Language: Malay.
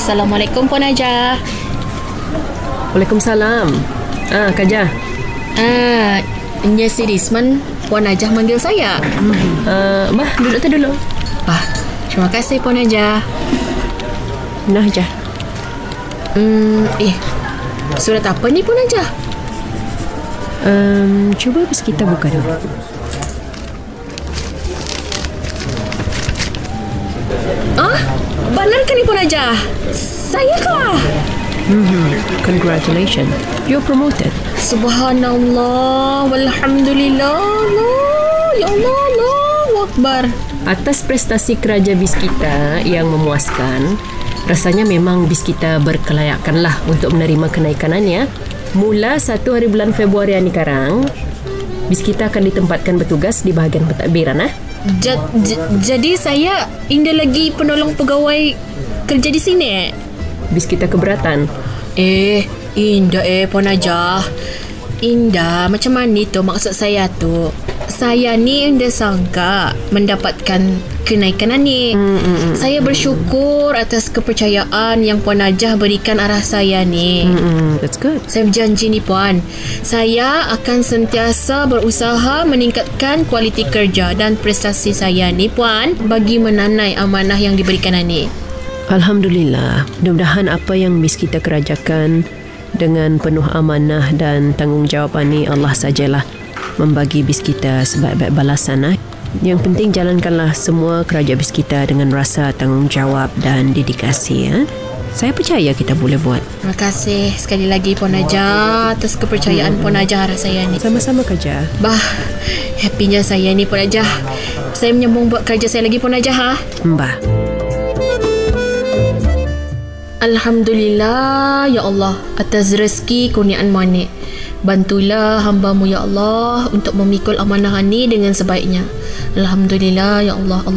Assalamualaikum Puan Najah. Waalaikumsalam. Kak Jah. Encik Risman, Puan Najah manggil saya. Mbah, duduk tu dulu. Terima kasih Puan Najah. Nah, Jah. Surat apa ni Puan Najah? Cuba bos kita buka dulu. Benarkah ni Puan Najah? Saya kah? Congratulations. You're promoted. Subhanallah, walhamdulillah, ya Allah, Allahu Akbar. Atas prestasi Keraja BIS kita yang memuaskan, rasanya memang BIS kita berkelayakan lah untuk menerima kenaikanannya. Mula 1 hari bulan Februari ni sekarang, BIS kita akan ditempatkan bertugas di bahagian pentadbiran. Jadi saya indah lagi penolong pegawai kerja di sini. BIS kita keberatan. Indah Puan Najah. Indah, macam mana tu maksud saya tu? Saya ni indah sangka mendapatkan kenaikan ni. Saya bersyukur atas kepercayaan yang Puan Najah berikan arah saya ni. That's good. Saya berjanji ni Puan, saya akan sentiasa berusaha meningkatkan kualiti kerja dan prestasi saya ni Puan bagi menanai amanah yang diberikan ni. Alhamdulillah. Mudah-mudahan apa yang BIS kita kerjakan dengan penuh amanah dan tanggungjawab ni Allah sajalah membagi BIS kita sebaik-baik balasan. Yang penting jalankanlah semua kerja BIS kita dengan rasa tanggungjawab dan dedikasi. Saya percaya kita boleh buat. Terima kasih sekali lagi Puan Najah atas kepercayaan Puan Najah arah saya ni. Sama-sama kerja. Happynya saya ni Puan Najah. Saya menyambung buat kerja saya lagi Puan Najah. Mbah. Alhamdulillah ya Allah atas rezeki kurniaan manik. Bantulah hamba-Mu ya Allah untuk memikul amanah ini dengan sebaiknya. Alhamdulillah ya Allah.